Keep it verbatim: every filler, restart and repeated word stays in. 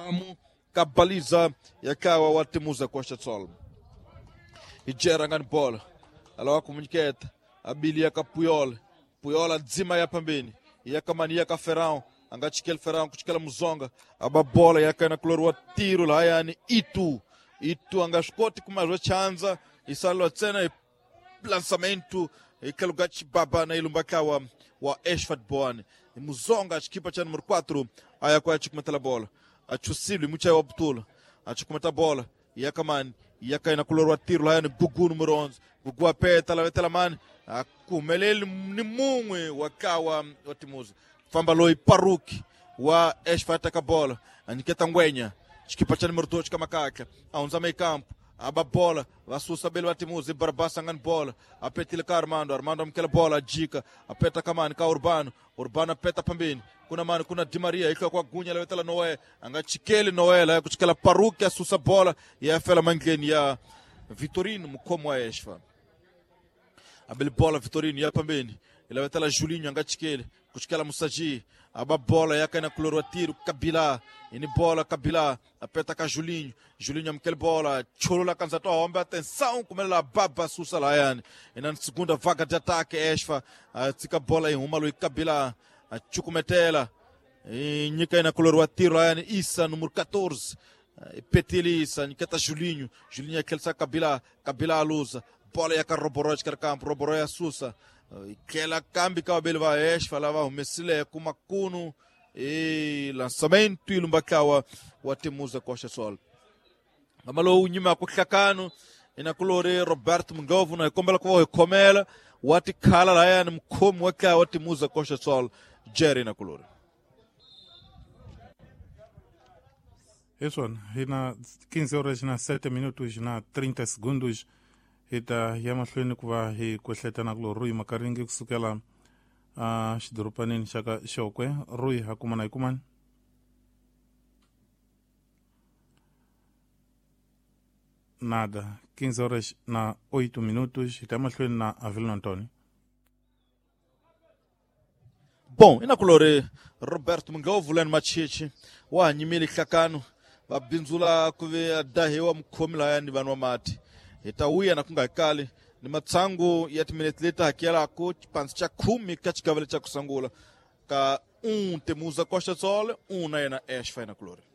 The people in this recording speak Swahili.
timamu kabaliza yakawa watimuza Costa do Sol. Ijera ngani bola. Alawa kumuniketa. Abili yaka Puyol. Puyol adzima ya pambeni. Yaka mani yaka Ferrão. Anga chikela Ferrão kuchikela Muzonga. Aba bola yaka na kulor wa tiro la yani Itu. Itu anga shkoti kumazwa chanza. Isalo tena lançamento. Ikalugachi baba na ilumbaka wa, wa Eshfat Boane. Muzonga chikipa cha número quatro. Aya kwa chikumeta bola. Achusili mucha wabtula. Achikumeta bola. Yaka man. Yaka ina kulor wa tiro la yani Gugu número onze. Gugu apeta la vetela man. Akumelele ni mumwe wakawa watimuza. Fambaloi Paruki wa Eshfat ka bola. Aniketa Ngwenya. Chikipa cha número dois kama kaka. Aunza meio campo. Aba bola, vasusa belo atimuzi, Barbassa ngan bola, apetile ka Armando, Armando mkela bola, Jika, apeta kamani ka Urbano, Urbano apeta pambeni, kuna mani, kuna Di Maria, ika kwa gunya lewetela Noé, anga chikeli Noé, la kuchikela Paruki asusa bola, ya fela mangeni ya Vitorino, mkomo wa Eshfa. Abele bola Vitorino, ya pambeni, lewetela Julinho, anga chikeli, kuchikela Musaji, aba bola yaka ina kulor wa tiro Kabila, ini bola Kabila, apeta ka Julinho, Julinho amkel bola, cholo la kanzato aombe atenção como ela baba susa lá yani. E na segunda vaga de ataque Eshfa, tika bola em uma lui Kabila, chukumetela, e nika ina kulor wa tiro lá yani Isa número quatorze, petili Isa, niketa Julinho, Julinho aquele sa Kabila, Kabila alusa, bola yaka Roboroi de campo, Roboroi a susa. Aquela cambi ka belva Eshfa lava umesile kuma kunu e lançamento e lumbakawa watimuza Costa do Sol. Amalo unyima kuhlakano ina kulore Roberto Mungovu na kombela kwa komela wati khala la yana mkomo waka watimuza Costa do Sol Jerry na kulore. Isso, na quinze horas na sete minutos na trinta segundos. Ita yama hlweni kuva hi kwehletana kulo Rui Makaringi kusukela uh, shidurupanini shaka shokwe. Rui hakumana ikuman. Nada. quinze horas na oito minutos. Ita yama hlweni na Avilino Antoni. Bom, ina kulore Roberto Mungovu len machichi wa nyimili kakano babinzula kuve adahewa mkomila yani banwa mati. Itauia na kunga kali ni matsangu yatimenetleta hakiela ako chipansi cha kumi katika vile cha kusangula ka un temuza Costa do Sol un na ena Eshfa ina kulore.